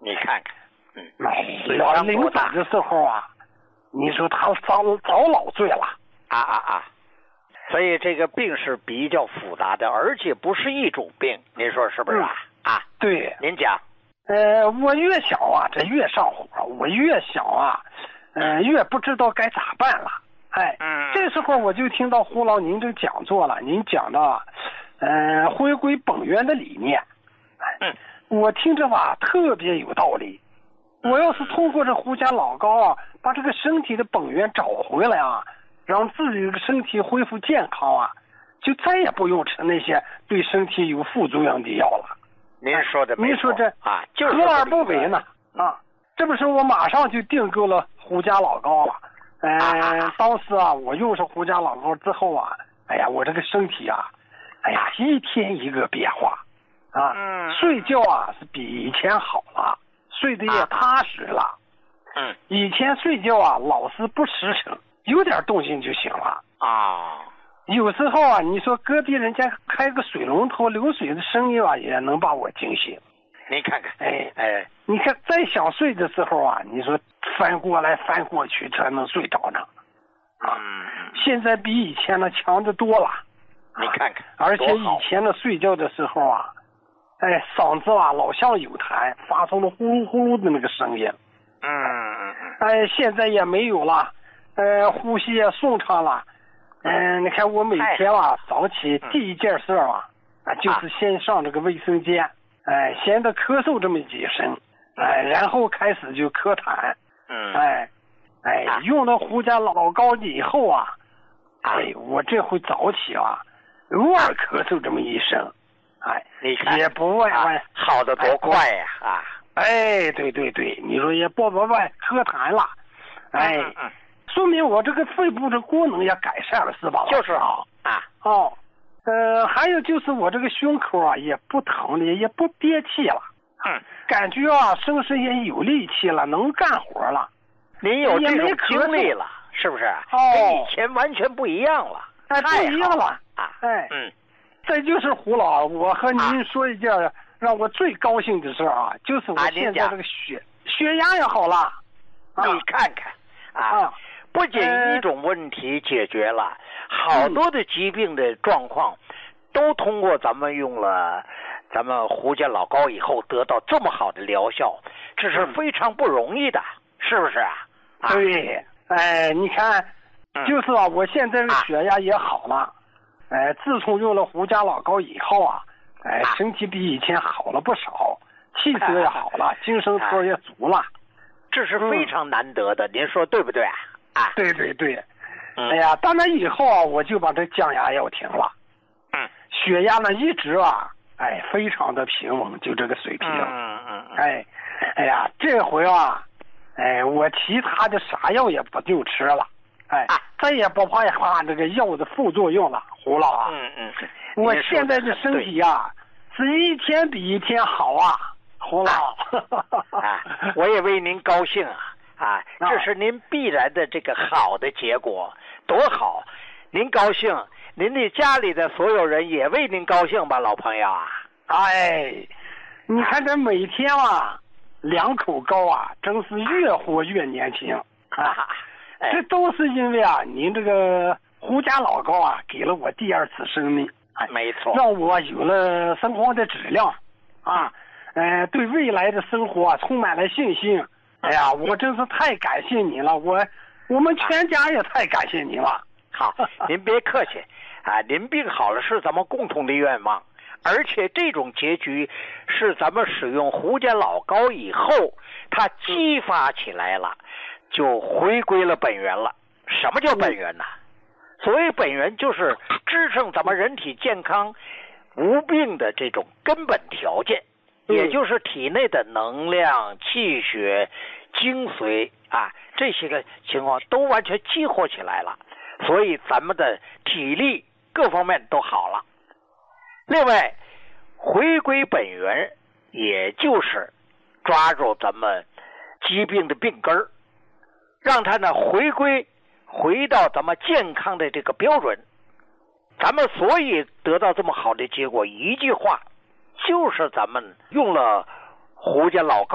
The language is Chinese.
你看看， 老临走的时候啊，你说他遭老罪了。 所以这个病是比较复杂的，而且不是一种病，您说是不是啊？ 对， 您讲。 我越想啊，这越上火；我越想啊，越不知道该咋办了。这时候我就听到胡老您这讲座了，您讲到回归本源的理念。我听着吧，特别有道理。我要是通过这胡家老高啊，把这个身体的本源找回来啊，让自己的身体恢复健康啊，就再也不用吃那些对身体有副作用的药了。 您说的没错， 您说这就是何而不为呢？这不是我马上就订购了胡家老高了。当时啊，我用上胡家老高之后啊，我这个身体啊，一天一个变化睡觉啊是比以前好了，睡得也踏实了。以前睡觉啊老是不实诚，有点动静就醒了有时候啊，你说隔壁人家开个水龙头流水的声音啊，也能把我惊醒。 你看看， 你看再想睡的时候啊，你说翻过来翻过去才能睡着呢。现在比以前的强得多了。 你看看， 而且以前的睡觉的时候啊，嗓子啊老像有痰，发出了呼噜呼噜的那个声音。现在也没有了，呼吸也顺畅了。你看我每天啊早起第一件事就是先上这个卫生间，先得咳嗽这么几声，然后开始就咳痰。用了胡家老高以后啊，我这回早起啊，偶尔咳嗽这么一声， 你看也不外好的多快呀！ 对，你说也不外咳痰了，说明我这个肺部的功能也改善了，是吧？ 就是还有就是我这个胸口啊也不疼了，也不憋气了，感觉啊身上也有力气了，能干活了。 您有这种经历了，是不是？跟以前完全不一样了， 不一样了这就是胡老，我和您说一件让我最高兴的事啊，就是我现在这个血压也好了。 你看看不仅一种问题解决了，好多的疾病的状况都通过咱们用了咱们胡家老高以后得到这么好的疗效，这是非常不容易的，是不是对，你看，就是我现在的血压也好了，自从用了胡家老高以后啊，身体比以前好了不少，气色也好了，精神头也足了， 这是非常难得的，您说对不对对，当然以后啊，我就把这降压药停了，血压呢一直非常的平稳，就这个水平，这回啊，我其他的啥药也不就吃了，再也不怕这个药的副作用了，胡老我现在的身体啊，是一天比一天好胡老我也为您高兴这是您必然的这个好的结果，多好！您高兴，您的家里的所有人也为您高兴吧，老朋友你看这每天2口高真是越活越年轻这都是因为您这个胡家老高给了我第二次生命， 没错， 让我有了生活的质量对未来的生活充满了信心。我真是太感谢您了，我们全家也太感谢您了。 好，您别客气您病好了是咱们共同的愿望，而且这种结局是咱们使用胡家老高以后它激发起来了，就回归了本源了。什么叫本源呢？所谓本源就是支撑咱们人体健康无病的这种根本条件，也就是体内的能量、气血、精髓这些个情况都完全激活起来了，所以咱们的体力各方面都好了。另外，回归本源，也就是抓住咱们疾病的病根儿，让它呢回到咱们健康的这个标准。咱们所以得到这么好的结果，一句话，就是咱们用了胡家老高